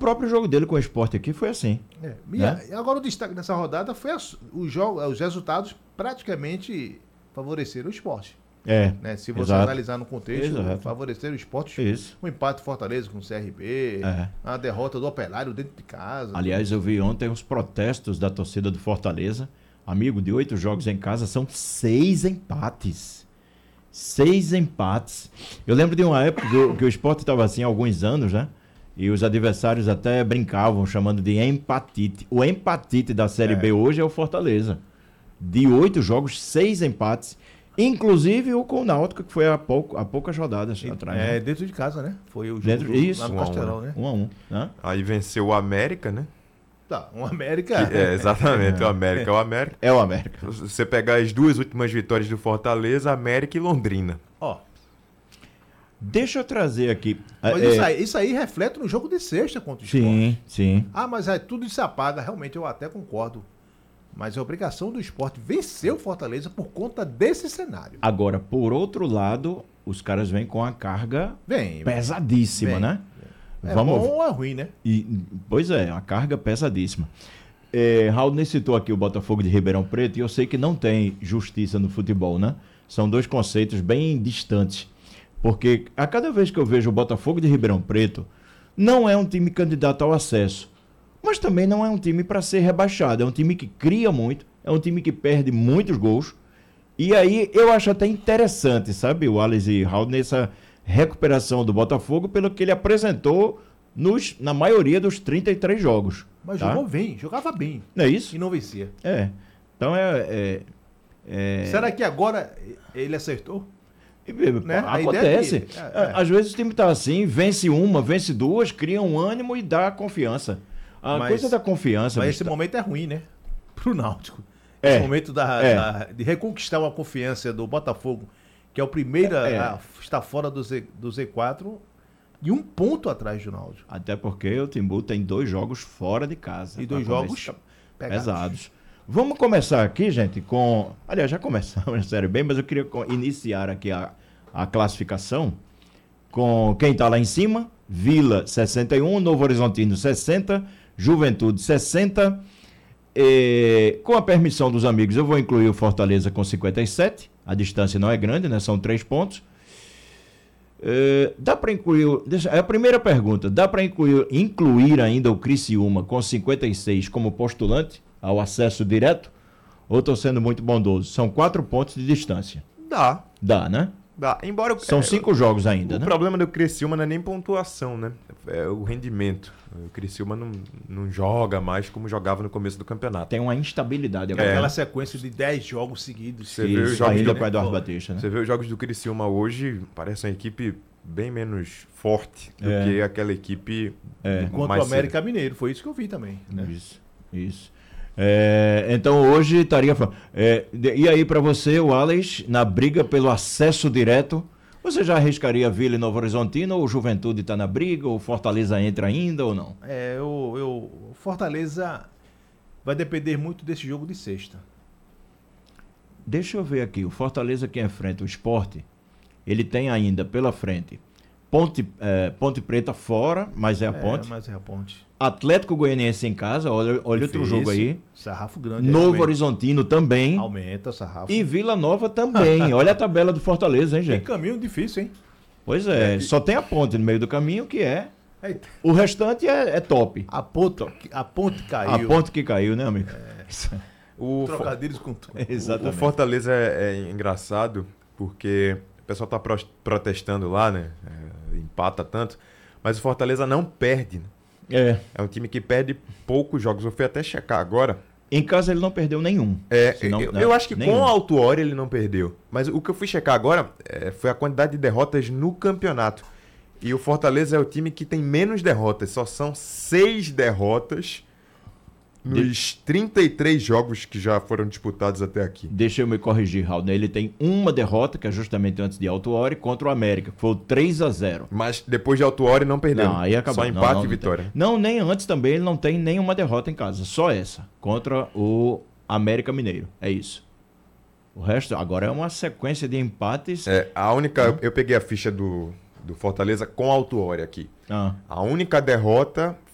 próprio jogo dele com o Sport aqui foi assim. E agora o destaque dessa rodada foi os resultados praticamente favoreceram o Sport. Né? Se você analisar no contexto, favoreceram o Sport. Um empate Fortaleza com o CRB, a derrota do Operário dentro de casa. Aliás, eu vi ontem os protestos da torcida do Fortaleza. Amigo, de 8 jogos em casa, são 6 empates. 6 empates. Eu lembro de uma época que o Sport estava assim há alguns anos, né? E os adversários até brincavam, chamando de empatite. O empatite da Série B hoje é o Fortaleza. De 8 jogos, 6 empates. Inclusive o com o Náutico, que foi há poucas rodadas atrás. Né? Dentro de casa, né? Foi o jogo lá no Castelão, né? 1-1. Né? Aí venceu o América, né? Tá, o América... exatamente, o América é o América. É o América. Você pegar as 2 últimas vitórias do Fortaleza, América e Londrina. Deixa eu trazer aqui... Mas isso aí reflete no jogo de sexta contra o Sport. Sim. Mas tudo isso apaga, realmente eu até concordo. Mas é obrigação do Sport vencer o Fortaleza por conta desse cenário. Agora, por outro lado, os caras vêm com a carga pesadíssima, né? Bom ou é ruim, né? Pois é, a carga pesadíssima. Raul citou aqui o Botafogo de Ribeirão Preto e eu sei que não tem justiça no futebol, né? São 2 conceitos bem distantes. Porque a cada vez que eu vejo o Botafogo de Ribeirão Preto, não é um time candidato ao acesso. Mas também não é um time para ser rebaixado. É um time que cria muito, é um time que perde muitos gols. E aí eu acho até interessante, sabe, o Wallace e Raul, nessa recuperação do Botafogo pelo que ele apresentou na maioria dos 33 jogos. Mas jogava bem. Não é isso? E não vencia. Então Será que agora ele acertou? Né? Acontece. Às vezes o time está assim, vence uma, vence 2, cria um ânimo e dá confiança. Coisa da confiança. Mas esse momento é ruim, né? Pro Náutico. Esse momento de reconquistar uma confiança do Botafogo, que é o primeiro a estar fora do Z4 e 1 ponto atrás do Náutico. Até porque o Timbu tem 2 jogos fora de casa. E 2 jogos pesados. Vamos começar aqui, gente, com... Aliás, já começamos na Série B, mas eu queria iniciar aqui a classificação com quem está lá em cima. Vila, 61, Novo Horizontino, 60, Juventude, 60. Com a permissão dos amigos, eu vou incluir o Fortaleza com 57. A distância não é grande, né? São 3 pontos. Dá para incluir... a primeira pergunta. Dá para incluir ainda o Criciúma com 56 como postulante ao acesso direto? Ou estou sendo muito bondoso? São 4 pontos de distância. Dá, né? Dá. Embora são 5 jogos ainda, né? O problema do Criciúma não é nem pontuação, né? É o rendimento. O Criciúma não joga mais como jogava no começo do campeonato. Tem uma instabilidade agora. Aquela sequência de 10 jogos seguidos. Você vê os jogos com o Eduardo Batista, né? Você vê os jogos do Criciúma hoje, parece uma equipe bem menos forte do que aquela equipe contra o América Mineiro. Foi isso que eu vi também. Né? Isso. Então hoje estaria falando. E aí para você, Wallace, na briga pelo acesso direto, você já arriscaria Vila e Novo Horizontino, ou o Juventude está na briga, ou o Fortaleza entra ainda ou não? O Fortaleza vai depender muito desse jogo de sexta. Deixa eu ver aqui, o Fortaleza que enfrenta o Sport, ele tem ainda pela frente Ponte Preta fora, mas é a Ponte. Atlético Goianiense em casa, olha outro jogo aí. Sarrafo grande. Novo Horizontino também. Aumenta o sarrafo. E Vila Nova também. Olha a tabela do Fortaleza, hein, gente? Tem caminho difícil, hein? Pois é, só tem a Ponte no meio do caminho, que o restante é top. A ponte caiu. A ponte que caiu, né, amigo? Trocadilhos com tudo. O Fortaleza é engraçado, porque o pessoal está protestando lá, né? Empata tanto, mas o Fortaleza não perde. É um time que perde poucos jogos. Eu fui até checar agora. Em casa ele não perdeu nenhum. Eu acho que com o Autuori ele não perdeu. Mas o que eu fui checar agora foi a quantidade de derrotas no campeonato. E o Fortaleza é o time que tem menos derrotas. Só são 6 derrotas nos 33 jogos que já foram disputados até aqui. Deixa eu me corrigir, Raul. Ele tem uma derrota, que é justamente antes de Autuori, contra o América, que foi o 3-0. Mas depois de Autuori não perdeu. Não, aí acabou. Só empate e vitória. Não, nem antes também ele não tem nenhuma derrota em casa. Só essa, contra o América Mineiro. É isso. O resto, agora é uma sequência de empates. A única... Eu peguei a ficha do Fortaleza com Autuori aqui. A única derrota